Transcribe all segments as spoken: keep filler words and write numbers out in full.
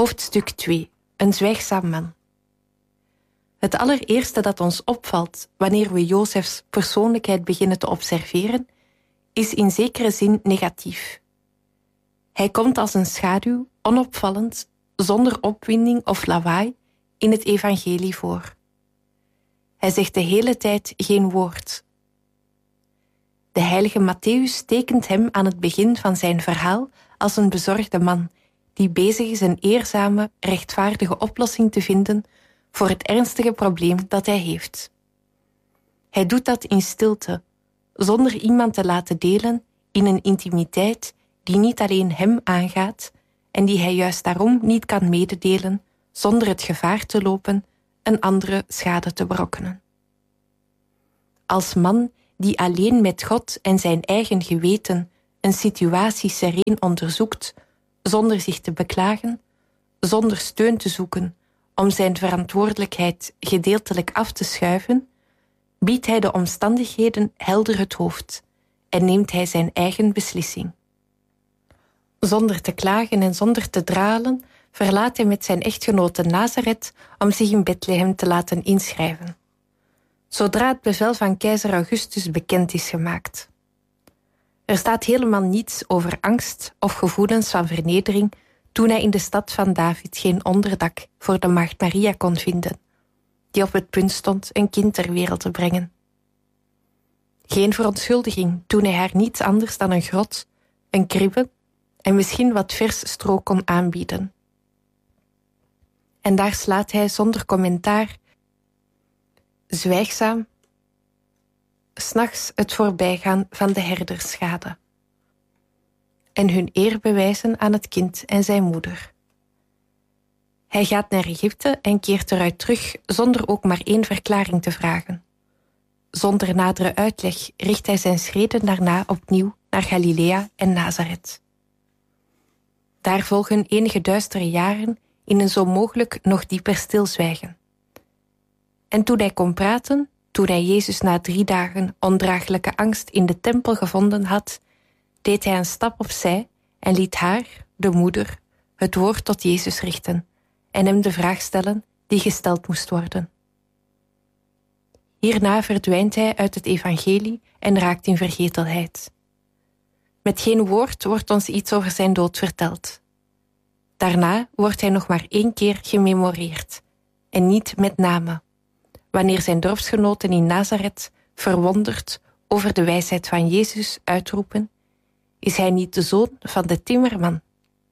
Hoofdstuk twee. Een zwijgzaam man. Het allereerste dat ons opvalt wanneer we Jozefs persoonlijkheid beginnen te observeren, is in zekere zin negatief. Hij komt als een schaduw, onopvallend, zonder opwinding of lawaai, in het evangelie voor. Hij zegt de hele tijd geen woord. De heilige Mattheüs tekent hem aan het begin van zijn verhaal als een bezorgde man die bezig is een eerzame, rechtvaardige oplossing te vinden voor het ernstige probleem dat hij heeft. Hij doet dat in stilte, zonder iemand te laten delen in een intimiteit die niet alleen hem aangaat en die hij juist daarom niet kan mededelen zonder het gevaar te lopen een andere schade te berokkenen. Als man die alleen met God en zijn eigen geweten een situatie sereen onderzoekt, zonder zich te beklagen, zonder steun te zoeken om zijn verantwoordelijkheid gedeeltelijk af te schuiven, biedt hij de omstandigheden helder het hoofd en neemt hij zijn eigen beslissing. Zonder te klagen en zonder te dralen verlaat hij met zijn echtgenote Nazareth om zich in Bethlehem te laten inschrijven, zodra het bevel van keizer Augustus bekend is gemaakt. Er staat helemaal niets over angst of gevoelens van vernedering toen hij in de stad van David geen onderdak voor de maagd Maria kon vinden, die op het punt stond een kind ter wereld te brengen. Geen verontschuldiging toen hij haar niets anders dan een grot, een kribbe en misschien wat vers stro kon aanbieden. En daar slaat hij zonder commentaar, zwijgzaam, 's nachts het voorbijgaan van de herders gade en hun eer bewijzen aan het kind en zijn moeder. Hij gaat naar Egypte en keert eruit terug zonder ook maar één verklaring te vragen. Zonder nadere uitleg richt hij zijn schreden daarna opnieuw naar Galilea en Nazareth. Daar volgen enige duistere jaren in een zo mogelijk nog dieper stilzwijgen. En toen hij kon praten, toen hij Jezus na drie dagen ondraaglijke angst in de tempel gevonden had, deed hij een stap opzij en liet haar, de moeder, het woord tot Jezus richten en hem de vraag stellen die gesteld moest worden. Hierna verdwijnt hij uit het evangelie en raakt in vergetelheid. Met geen woord wordt ons iets over zijn dood verteld. Daarna wordt hij nog maar één keer gememoreerd, en niet met name, wanneer zijn dorpsgenoten in Nazareth verwonderd over de wijsheid van Jezus uitroepen: is hij niet de zoon van de timmerman?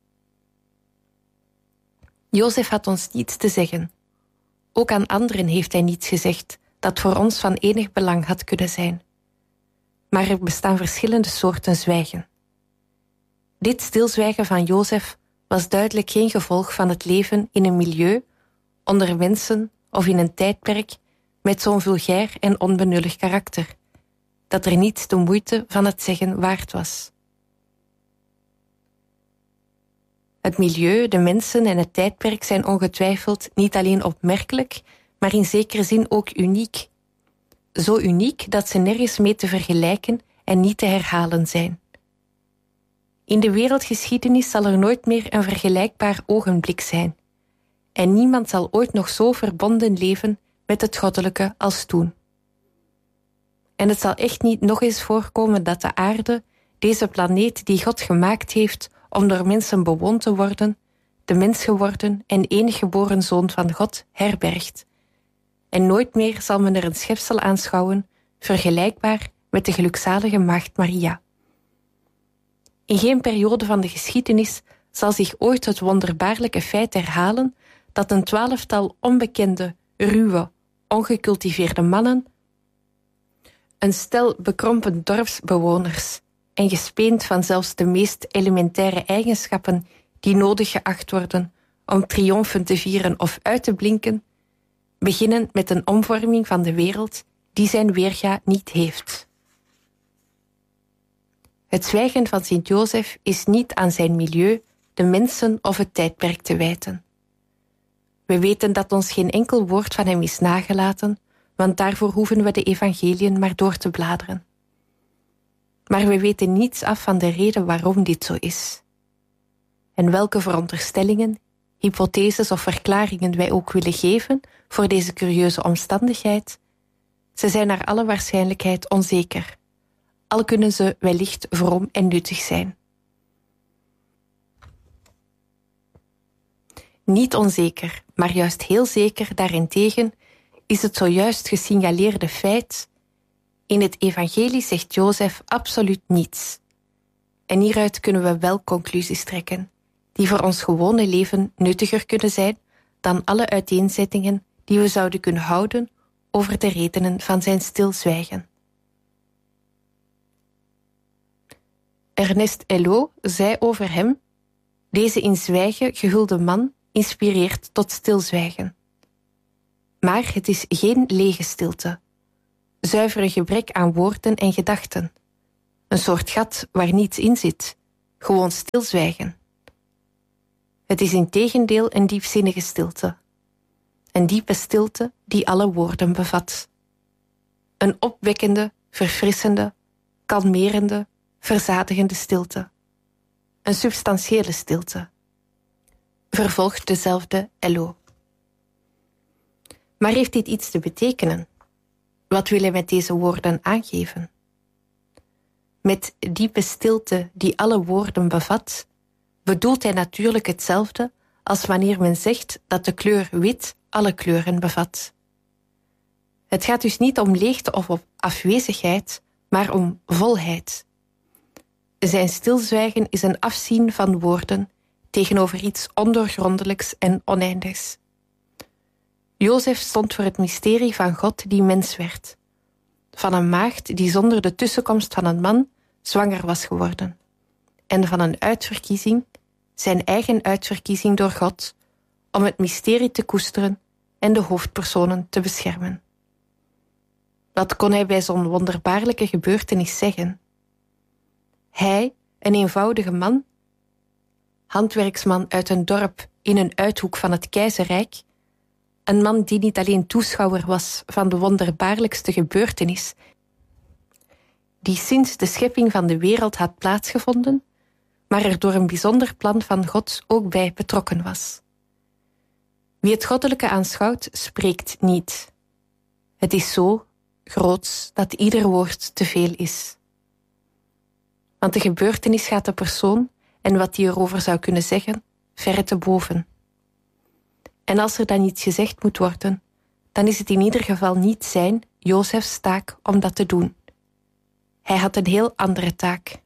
Jozef had ons niets te zeggen. Ook aan anderen heeft hij niets gezegd dat voor ons van enig belang had kunnen zijn. Maar er bestaan verschillende soorten zwijgen. Dit stilzwijgen van Jozef was duidelijk geen gevolg van het leven in een milieu, onder mensen of in een tijdperk met zo'n vulgair en onbenullig karakter, dat er niets de moeite van het zeggen waard was. Het milieu, de mensen en het tijdperk zijn ongetwijfeld niet alleen opmerkelijk, maar in zekere zin ook uniek. Zo uniek dat ze nergens mee te vergelijken en niet te herhalen zijn. In de wereldgeschiedenis zal er nooit meer een vergelijkbaar ogenblik zijn. En niemand zal ooit nog zo verbonden leven met het goddelijke als toen. En het zal echt niet nog eens voorkomen dat de aarde, deze planeet die God gemaakt heeft om door mensen bewoond te worden, de mens geworden en enig geboren zoon van God, herbergt. En nooit meer zal men er een schepsel aanschouwen, vergelijkbaar met de gelukzalige maagd Maria. In geen periode van de geschiedenis zal zich ooit het wonderbaarlijke feit herhalen dat een twaalftal onbekende, ruwe, ongecultiveerde mannen, een stel bekrompen dorpsbewoners en gespeend van zelfs de meest elementaire eigenschappen die nodig geacht worden om triomfen te vieren of uit te blinken, beginnen met een omvorming van de wereld die zijn weerga niet heeft. Het zwijgen van Sint-Jozef is niet aan zijn milieu, de mensen of het tijdperk te wijten. We weten dat ons geen enkel woord van hem is nagelaten, want daarvoor hoeven we de evangeliën maar door te bladeren. Maar we weten niets af van de reden waarom dit zo is. En welke veronderstellingen, hypotheses of verklaringen wij ook willen geven voor deze curieuze omstandigheid, ze zijn naar alle waarschijnlijkheid onzeker, al kunnen ze wellicht vroom en nuttig zijn. Niet onzeker, maar juist heel zeker daarentegen is het zojuist gesignaleerde feit: in het evangelie zegt Jozef absoluut niets. En hieruit kunnen we wel conclusies trekken, die voor ons gewone leven nuttiger kunnen zijn dan alle uiteenzettingen die we zouden kunnen houden over de redenen van zijn stilzwijgen. Ernest Hello zei over hem: deze in zwijgen gehulde man inspireert tot stilzwijgen. Maar het is geen lege stilte, zuivere gebrek aan woorden en gedachten, een soort gat waar niets in zit, gewoon stilzwijgen. Het is integendeel een diepzinnige stilte, een diepe stilte die alle woorden bevat. Een opwekkende, verfrissende, kalmerende, verzadigende stilte. Een substantiële stilte. Vervolgt dezelfde Hello. Maar heeft dit iets te betekenen? Wat wil hij met deze woorden aangeven? Met diepe stilte die alle woorden bevat, bedoelt hij natuurlijk hetzelfde als wanneer men zegt dat de kleur wit alle kleuren bevat. Het gaat dus niet om leegte of om afwezigheid, maar om volheid. Zijn stilzwijgen is een afzien van woorden tegenover iets ondoorgrondelijks en oneindigs. Jozef stond voor het mysterie van God die mens werd, van een maagd die zonder de tussenkomst van een man zwanger was geworden, en van een uitverkiezing, zijn eigen uitverkiezing door God, om het mysterie te koesteren en de hoofdpersonen te beschermen. Wat kon hij bij zo'n wonderbaarlijke gebeurtenis zeggen? Hij, een eenvoudige man, handwerksman uit een dorp in een uithoek van het keizerrijk, een man die niet alleen toeschouwer was van de wonderbaarlijkste gebeurtenis, die sinds de schepping van de wereld had plaatsgevonden, maar er door een bijzonder plan van God ook bij betrokken was. Wie het goddelijke aanschouwt, spreekt niet. Het is zo groots dat ieder woord te veel is. Want de gebeurtenis gaat de persoon en wat die erover zou kunnen zeggen, verre te boven. En als er dan iets gezegd moet worden, dan is het in ieder geval niet zijn, Jozefs taak, om dat te doen. Hij had een heel andere taak.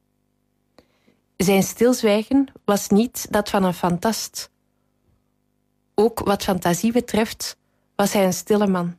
Zijn stilzwijgen was niet dat van een fantast. Ook wat fantasie betreft was hij een stille man.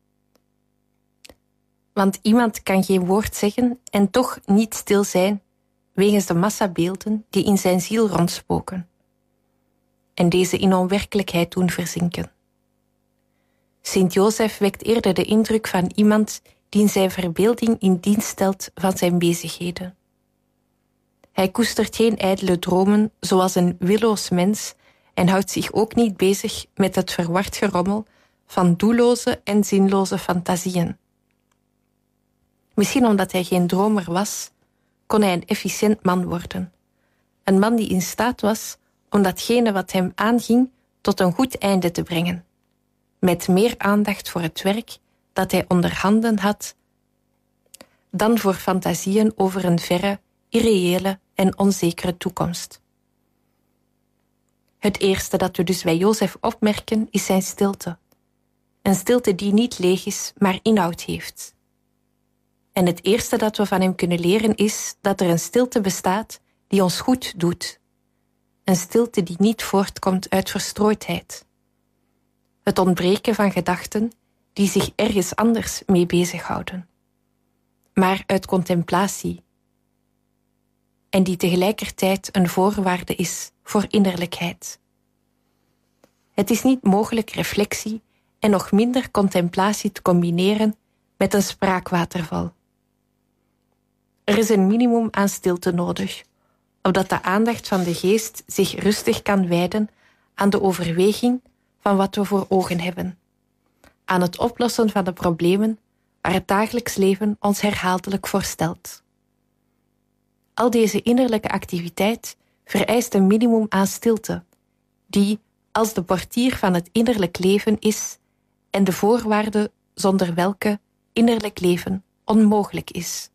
Want iemand kan geen woord zeggen en toch niet stil zijn wegens de massa beelden die in zijn ziel rondspoken en deze in onwerkelijkheid doen verzinken. Sint Jozef wekt eerder de indruk van iemand die in zijn verbeelding in dienst stelt van zijn bezigheden. Hij koestert geen ijdele dromen zoals een willoos mens en houdt zich ook niet bezig met het verward gerommel van doelloze en zinloze fantasieën. Misschien omdat hij geen dromer was, kon hij een efficiënt man worden. Een man die in staat was om datgene wat hem aanging tot een goed einde te brengen, met meer aandacht voor het werk dat hij onder handen had dan voor fantasieën over een verre, irreële en onzekere toekomst. Het eerste dat we dus bij Jozef opmerken is zijn stilte. Een stilte die niet leeg is, maar inhoud heeft. En het eerste dat we van hem kunnen leren is dat er een stilte bestaat die ons goed doet. Een stilte die niet voortkomt uit verstrooidheid. Het ontbreken van gedachten die zich ergens anders mee bezighouden. Maar uit contemplatie. En die tegelijkertijd een voorwaarde is voor innerlijkheid. Het is niet mogelijk reflectie en nog minder contemplatie te combineren met een spraakwaterval. Er is een minimum aan stilte nodig, opdat de aandacht van de geest zich rustig kan wijden aan de overweging van wat we voor ogen hebben, aan het oplossen van de problemen waar het dagelijks leven ons herhaaldelijk voor stelt. Al deze innerlijke activiteit vereist een minimum aan stilte, die, als de portier van het innerlijk leven is en de voorwaarde zonder welke innerlijk leven onmogelijk is.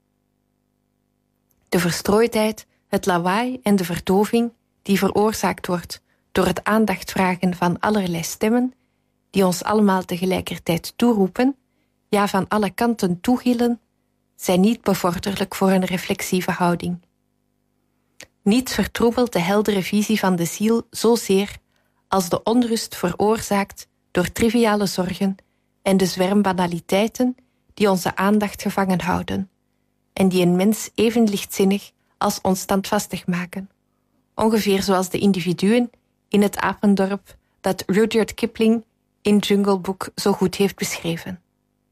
De verstrooidheid, het lawaai en de verdoving die veroorzaakt wordt door het aandacht vragen van allerlei stemmen, die ons allemaal tegelijkertijd toeroepen, ja van alle kanten toegillen, zijn niet bevorderlijk voor een reflexieve houding. Niets vertroebelt de heldere visie van de ziel zozeer als de onrust veroorzaakt door triviale zorgen en de zwerm banaliteiten die onze aandacht gevangen houden en die een mens even lichtzinnig als onstandvastig maken, ongeveer zoals de individuen in het apendorp dat Rudyard Kipling in Jungle Book zo goed heeft beschreven.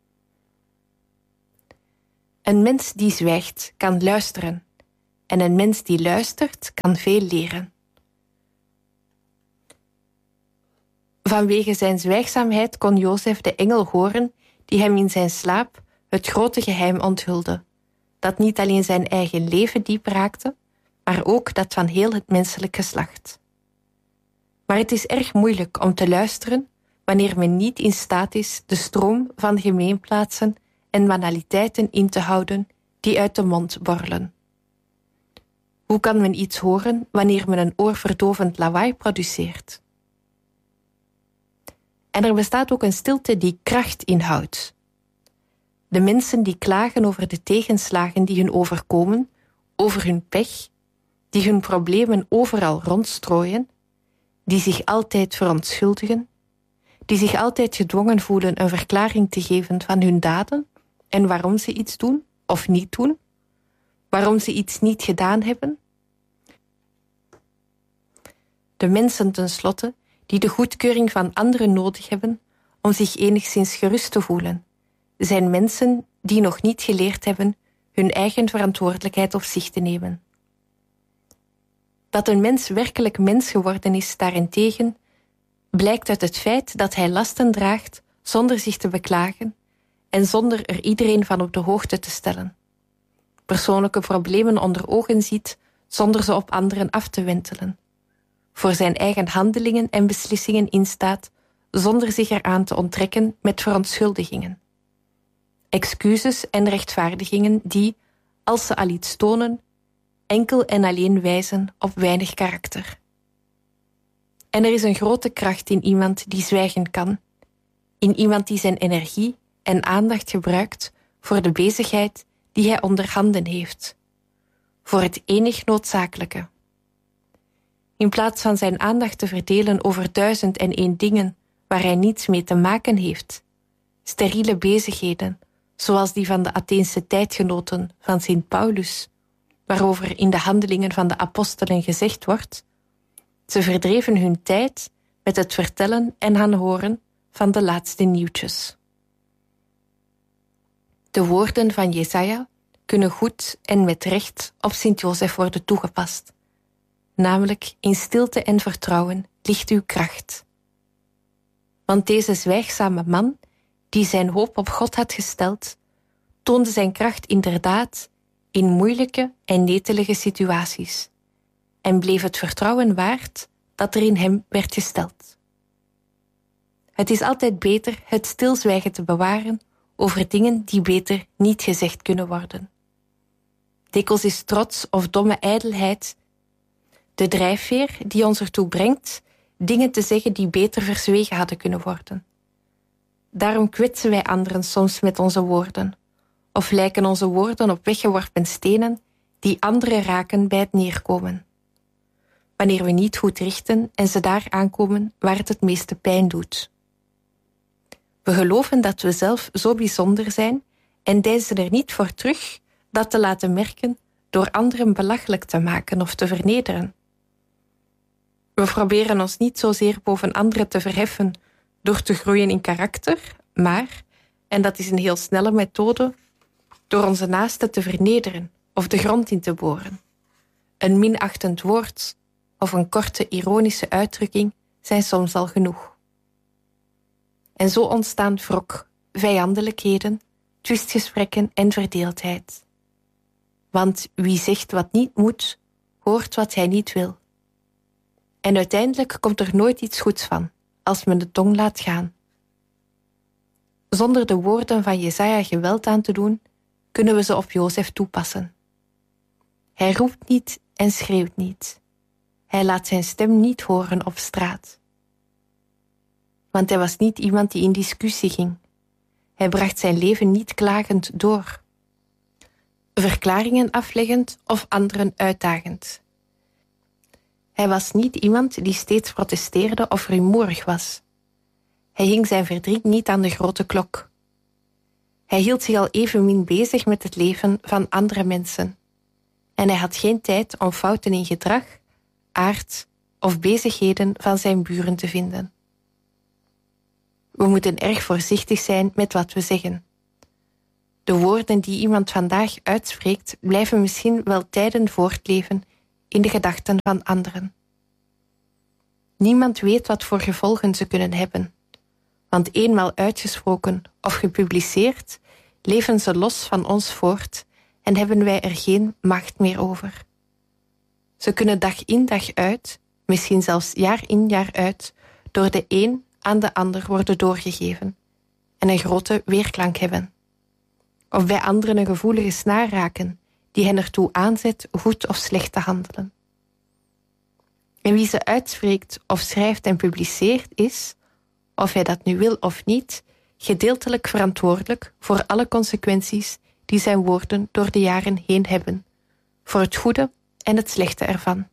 Een mens die zwijgt kan luisteren en een mens die luistert kan veel leren. Vanwege zijn zwijgzaamheid kon Jozef de engel horen die hem in zijn slaap het grote geheim onthulde, dat niet alleen zijn eigen leven diep raakte, maar ook dat van heel het menselijk geslacht. Maar het is erg moeilijk om te luisteren wanneer men niet in staat is de stroom van gemeenplaatsen en banaliteiten in te houden die uit de mond borrelen. Hoe kan men iets horen wanneer men een oorverdovend lawaai produceert? En er bestaat ook een stilte die kracht inhoudt. De mensen die klagen over de tegenslagen die hun overkomen, over hun pech, die hun problemen overal rondstrooien, die zich altijd verontschuldigen, die zich altijd gedwongen voelen een verklaring te geven van hun daden en waarom ze iets doen of niet doen, waarom ze iets niet gedaan hebben. De mensen tenslotte die de goedkeuring van anderen nodig hebben om zich enigszins gerust te voelen, zijn mensen die nog niet geleerd hebben hun eigen verantwoordelijkheid op zich te nemen. Dat een mens werkelijk mens geworden is daarentegen, blijkt uit het feit dat hij lasten draagt zonder zich te beklagen en zonder er iedereen van op de hoogte te stellen. Persoonlijke problemen onder ogen ziet zonder ze op anderen af te wentelen. Voor zijn eigen handelingen en beslissingen instaat zonder zich eraan te onttrekken met verontschuldigingen. Excuses en rechtvaardigingen die, als ze al iets tonen, enkel en alleen wijzen op weinig karakter. En er is een grote kracht in iemand die zwijgen kan, in iemand die zijn energie en aandacht gebruikt voor de bezigheid die hij onder handen heeft, voor het enig noodzakelijke. In plaats van zijn aandacht te verdelen over duizend en één dingen waar hij niets mee te maken heeft, steriele bezigheden, zoals die van de Atheense tijdgenoten van Sint Paulus, waarover in de handelingen van de apostelen gezegd wordt, ze verdreven hun tijd met het vertellen en aanhoren van de laatste nieuwtjes. De woorden van Jesaja kunnen goed en met recht op Sint-Jozef worden toegepast. Namelijk, in stilte en vertrouwen ligt uw kracht. Want deze zwijgzame man, die zijn hoop op God had gesteld, toonde zijn kracht inderdaad in moeilijke en netelige situaties en bleef het vertrouwen waard dat er in hem werd gesteld. Het is altijd beter het stilzwijgen te bewaren over dingen die beter niet gezegd kunnen worden. Dikwijls is trots of domme ijdelheid de drijfveer die ons ertoe brengt dingen te zeggen die beter verzwegen hadden kunnen worden. Daarom kwetsen wij anderen soms met onze woorden, of lijken onze woorden op weggeworpen stenen die anderen raken bij het neerkomen. Wanneer we niet goed richten en ze daar aankomen waar het het meeste pijn doet. We geloven dat we zelf zo bijzonder zijn en deinzen er niet voor terug dat te laten merken door anderen belachelijk te maken of te vernederen. We proberen ons niet zozeer boven anderen te verheffen door te groeien in karakter, maar, en dat is een heel snelle methode, door onze naasten te vernederen of de grond in te boren. Een minachtend woord of een korte ironische uitdrukking zijn soms al genoeg. En zo ontstaan wrok, vijandelijkheden, twistgesprekken en verdeeldheid. Want wie zegt wat niet moet, hoort wat hij niet wil. En uiteindelijk komt er nooit iets goeds van, als men de tong laat gaan. Zonder de woorden van Jesaja geweld aan te doen, kunnen we ze op Jozef toepassen. Hij roept niet en schreeuwt niet. Hij laat zijn stem niet horen op straat. Want hij was niet iemand die in discussie ging. Hij bracht zijn leven niet klagend door. Verklaringen afleggend of anderen uitdagend. Hij was niet iemand die steeds protesteerde of rumoerig was. Hij hing zijn verdriet niet aan de grote klok. Hij hield zich al evenmin bezig met het leven van andere mensen. En hij had geen tijd om fouten in gedrag, aard of bezigheden van zijn buren te vinden. We moeten erg voorzichtig zijn met wat we zeggen. De woorden die iemand vandaag uitspreekt, blijven misschien wel tijden voortleven in de gedachten van anderen. Niemand weet wat voor gevolgen ze kunnen hebben. Want eenmaal uitgesproken of gepubliceerd, leven ze los van ons voort en hebben wij er geen macht meer over. Ze kunnen dag in dag uit, misschien zelfs jaar in jaar uit, door de een aan de ander worden doorgegeven en een grote weerklank hebben. Of bij anderen een gevoelige snaar raken die hen ertoe aanzet goed of slecht te handelen. En wie ze uitspreekt of schrijft en publiceert is, of hij dat nu wil of niet, gedeeltelijk verantwoordelijk voor alle consequenties die zijn woorden door de jaren heen hebben, voor het goede en het slechte ervan.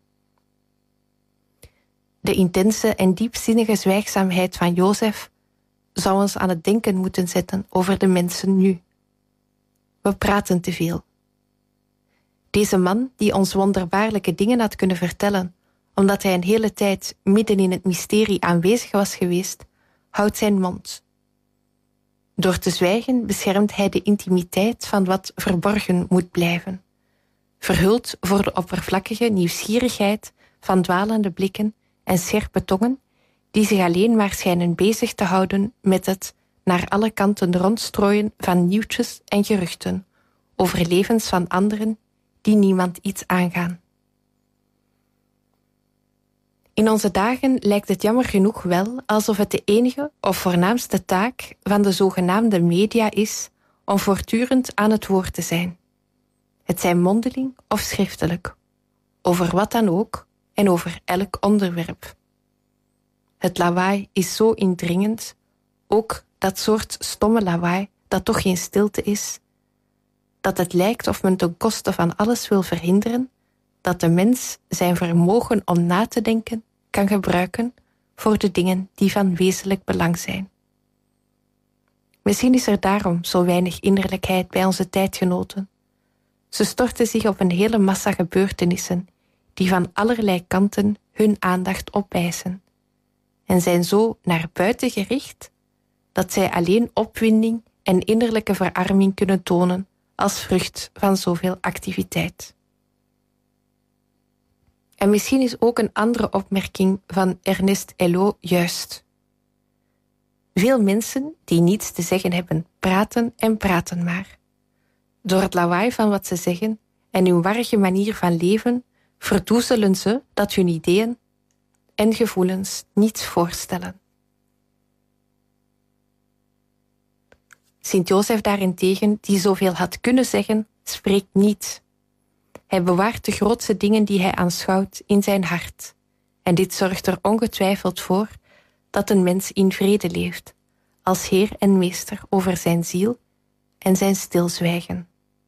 De intense en diepzinnige zwijgzaamheid van Jozef zou ons aan het denken moeten zetten over de mensen nu. We praten te veel. Deze man, die ons wonderbaarlijke dingen had kunnen vertellen, omdat hij een hele tijd midden in het mysterie aanwezig was geweest, houdt zijn mond. Door te zwijgen beschermt hij de intimiteit van wat verborgen moet blijven, verhuld voor de oppervlakkige nieuwsgierigheid van dwalende blikken en scherpe tongen, die zich alleen maar schijnen bezig te houden met het naar alle kanten rondstrooien van nieuwtjes en geruchten over levens van anderen die niemand iets aangaan. In onze dagen lijkt het jammer genoeg wel alsof het de enige of voornaamste taak van de zogenaamde media is om voortdurend aan het woord te zijn. Het zij mondeling of schriftelijk, over wat dan ook en over elk onderwerp. Het lawaai is zo indringend, ook dat soort stomme lawaai dat toch geen stilte is, dat het lijkt of men ten koste van alles wil verhinderen dat de mens zijn vermogen om na te denken kan gebruiken voor de dingen die van wezenlijk belang zijn. Misschien is er daarom zo weinig innerlijkheid bij onze tijdgenoten. Ze storten zich op een hele massa gebeurtenissen die van allerlei kanten hun aandacht opeisen en zijn zo naar buiten gericht dat zij alleen opwinding en innerlijke verarming kunnen tonen als vrucht van zoveel activiteit. En misschien is ook een andere opmerking van Ernest Hello juist. Veel mensen die niets te zeggen hebben, praten en praten maar. Door het lawaai van wat ze zeggen en hun warrige manier van leven verdoezelen ze dat hun ideeën en gevoelens niets voorstellen. Sint-Jozef daarentegen, die zoveel had kunnen zeggen, spreekt niet. Hij bewaart de grootste dingen die hij aanschouwt in zijn hart. En dit zorgt er ongetwijfeld voor dat een mens in vrede leeft, als heer en meester over zijn ziel en zijn stilzwijgen.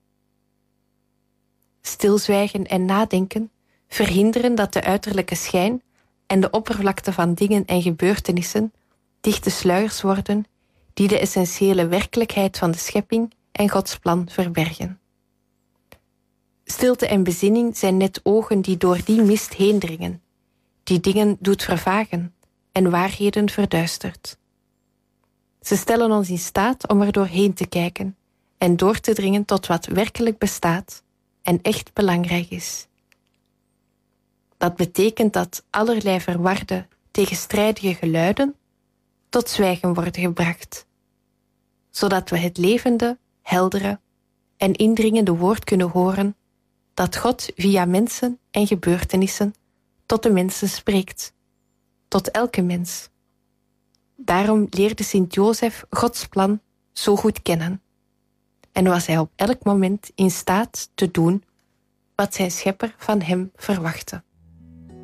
Stilzwijgen en nadenken verhinderen dat de uiterlijke schijn en de oppervlakte van dingen en gebeurtenissen dichte sluiers worden die de essentiële werkelijkheid van de schepping en Gods plan verbergen. Stilte en bezinning zijn net ogen die door die mist heen dringen, die dingen doet vervagen en waarheden verduistert. Ze stellen ons in staat om er doorheen te kijken en door te dringen tot wat werkelijk bestaat en echt belangrijk is. Dat betekent dat allerlei verwarde, tegenstrijdige geluiden tot zwijgen worden gebracht, zodat we het levende, heldere en indringende woord kunnen horen dat God via mensen en gebeurtenissen tot de mensen spreekt tot elke mens. Daarom leerde Sint-Jozef Gods plan zo goed kennen. En was hij op elk moment in staat te doen wat zijn schepper van hem verwachtte.